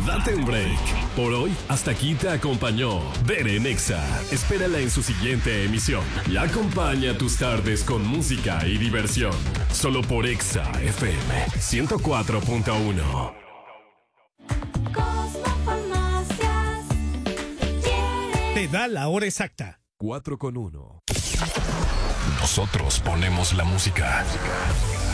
Date un break. Por hoy, hasta aquí te acompañó Bere Nexa. Espérala en su siguiente emisión y acompaña tus tardes con música y diversión. Solo por Exa FM 104.1. Te da la hora exacta. 4:01. Nosotros ponemos la música.